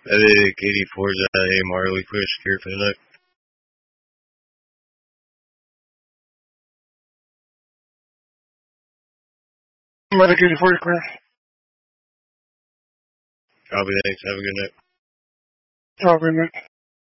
Medic 84 is out of AMR. We push secure for the night. Medic 84, clear. Copy, thanks. Have a good night. Have a good night.